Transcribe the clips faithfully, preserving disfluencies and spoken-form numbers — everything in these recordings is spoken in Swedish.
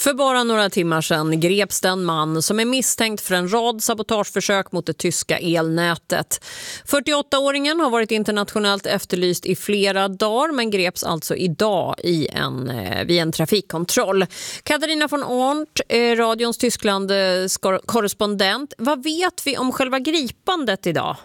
För bara några timmar sedan greps den man som är misstänkt för en rad sabotageförsök mot det tyska elnätet. fyrtioåttaåringen har varit internationellt efterlyst i flera dagar men greps alltså idag i en, vid en trafikkontroll. Katarina von Arndt, radions Tyskland korrespondent. Vad vet vi om själva gripandet idag?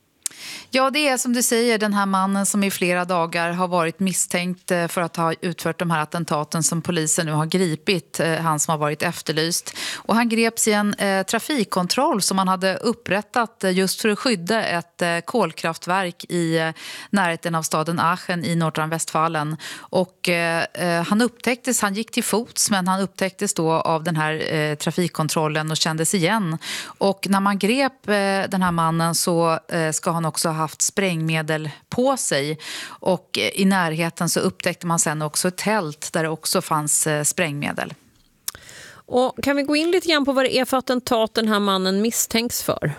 Ja, det är som du säger den här mannen som i flera dagar har varit misstänkt för att ha utfört de här attentaten som polisen nu har gripit, han som har varit efterlyst. Och han greps i en eh, trafikkontroll som man hade upprättat just för att skydda ett eh, kolkraftverk i eh, närheten av staden Aachen i Nordrhein-Westfalen. Och eh, han upptäcktes, han gick till fots men han upptäcktes då av den här eh, trafikkontrollen och kändes igen. Och när man grep eh, den här mannen så eh, ska han också ha haft sprängmedel på sig och i närheten så upptäckte man sen också ett tält där det också fanns sprängmedel. Och kan vi gå in lite grann på vad det är för attentat den här mannen misstänks för?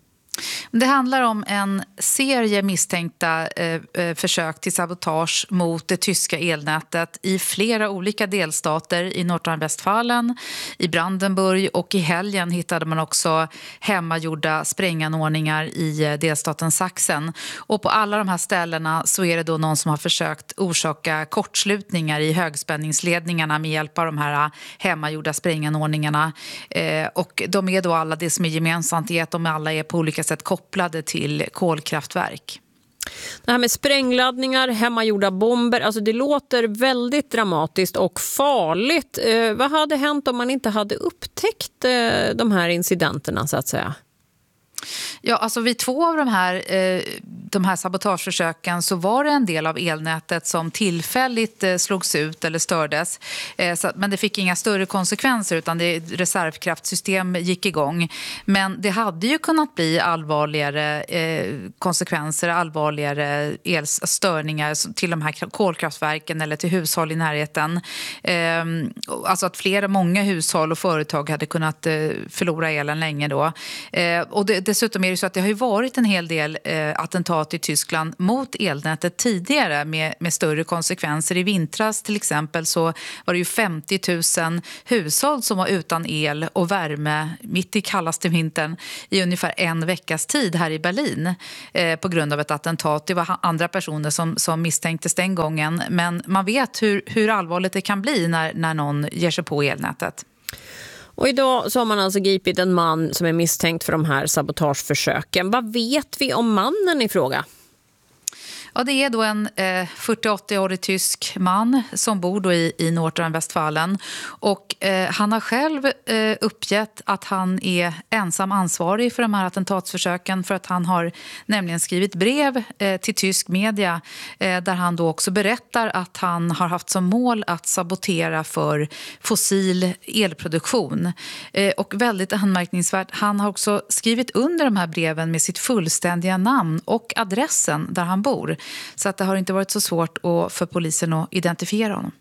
Det handlar om en serie misstänkta eh, försök till sabotage mot det tyska elnätet i flera olika delstater i Nordrhein-Westfalen, i Brandenburg och i helgen hittade man också hemmagjorda spränganordningar i delstaten Sachsen. Och på alla de här ställena så är det då någon som har försökt orsaka kortslutningar i högspänningsledningarna med hjälp av de här hemmagjorda spränganordningarna. Eh, och de är då alla, det som är gemensamt är att de alla är på olika sätt kopplade till kolkraftverk. Det här med sprängladdningar, hemmagjorda bomber, alltså det låter väldigt dramatiskt och farligt. Eh, vad hade hänt om man inte hade upptäckt eh, de här incidenterna så att säga? Ja, alltså vid två av de här, eh, de här sabotageförsöken så var det en del av elnätet som tillfälligt eh, slogs ut eller stördes. Eh, så, men det fick inga större konsekvenser utan det reservkraftsystem gick igång. Men det hade ju kunnat bli allvarligare eh, konsekvenser, allvarligare elstörningar till de här kolkraftverken eller till hushåll i närheten. Eh, alltså att flera, många hushåll och företag hade kunnat eh, förlora elen länge då. Eh, och det Dessutom är det så att det har ju varit en hel del eh, attentat i Tyskland mot elnätet tidigare med, med större konsekvenser. I vintras till exempel så var det ju femtio tusen hushåll som var utan el och värme mitt i kallaste vintern i ungefär en veckas tid här i Berlin eh, på grund av ett attentat. Det var andra personer som, som misstänktes den gången men man vet hur, hur allvarligt det kan bli när, när någon ger sig på elnätet. Och idag så har man alltså gripit en man som är misstänkt för de här sabotageförsöken. Vad vet vi om mannen i fråga? Ja, det är då en eh, fyrtio-åttioårig tysk man som bor då i, i Nordrhein-Westfalen. Och eh, han har själv eh, uppgett att han är ensam ansvarig för de här attentatsförsöken för att han har nämligen skrivit brev eh, till tysk media eh, där han då också berättar att han har haft som mål att sabotera för fossil elproduktion. Eh, och väldigt anmärkningsvärt, han har också skrivit under de här breven med sitt fullständiga namn och adressen där han bor. Så att det har inte varit så svårt för polisen att identifiera honom.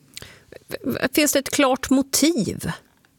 Finns det ett klart motiv?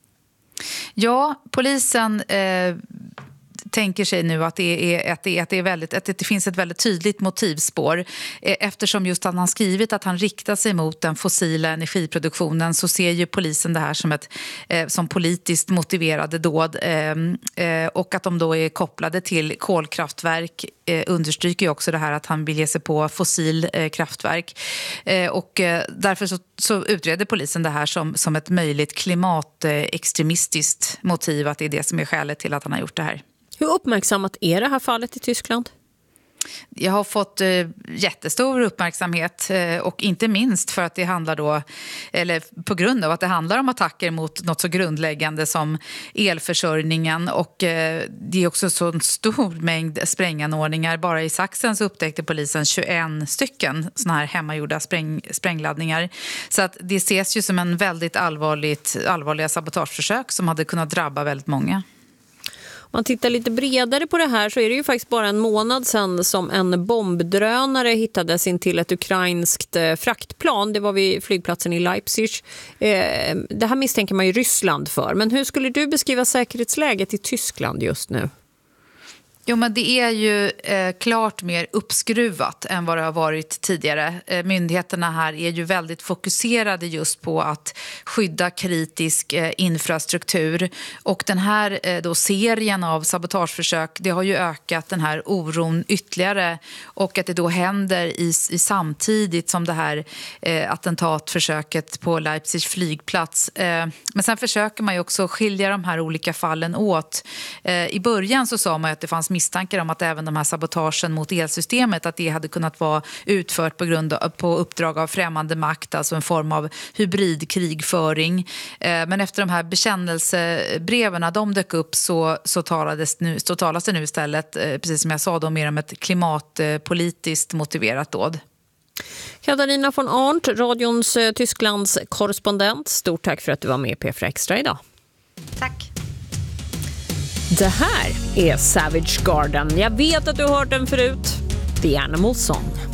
Ja, polisen eh, tänker sig nu att det, är, att, det är, att, det är väldigt, att det finns ett väldigt tydligt motivspår. Eh, eftersom just att han skrivit att han riktar sig mot den fossila energiproduktionen så ser ju polisen det här som ett eh, som politiskt motiverade dåd. Eh, eh, och att de då är kopplade till kolkraftverk eh, understryker ju också det här att han vill ge sig på fossil eh, kraftverk. Eh, och eh, därför så, så utreder polisen det här som, som ett möjligt klimatextremistiskt motiv, att det är det som är skälet till att han har gjort det här. Hur uppmärksammat är det här fallet i Tyskland? Jag har fått eh, jättestor uppmärksamhet eh, och inte minst för att det handlar då, eller på grund av att det handlar om attacker mot något så grundläggande som elförsörjningen och eh, det är också så en stor mängd spränganordningar. Bara i Sachsen så upptäckte polisen tjugoett stycken såna här hemmagjorda spräng, sprängladdningar. Så att det ses ju som en väldigt allvarligt, allvarliga sabotageförsök som hade kunnat drabba väldigt många. Om man tittar lite bredare på det här så är det ju faktiskt bara en månad sedan som en bombdrönare hittades in till ett ukrainskt fraktplan. Det var vid flygplatsen i Leipzig. Det här misstänker man ju Ryssland för. Men hur skulle du beskriva säkerhetsläget i Tyskland just nu? Jo, men det är ju eh, klart mer uppskruvat än vad det har varit tidigare. Eh, myndigheterna här är ju väldigt fokuserade just på att skydda kritisk eh, infrastruktur. Och den här eh, då, serien av sabotageförsök, det har ju ökat den här oron ytterligare. Och att det då händer i, i samtidigt som det här eh, attentatförsöket på Leipzigs flygplats. Eh, men sen försöker man ju också skilja de här olika fallen åt. Eh, I början så sa man ju att det fanns misstankar om att även de här sabotagen mot elsystemet, att det hade kunnat vara utfört på, grund av, på uppdrag av främmande makt, alltså en form av hybridkrigföring. Eh, men efter de här bekännelsebreven, när de dök upp, så, så, talades nu, så talas det nu istället, eh, precis som jag sa, då, mer om ett klimatpolitiskt motiverat dåd. Katarina von Arndt, radions eh, Tysklands korrespondent. Stort tack för att du var med i P fyra Extra idag. Tack. Det här är Savage Garden. Jag vet att du har hört den förut. The Animal Song.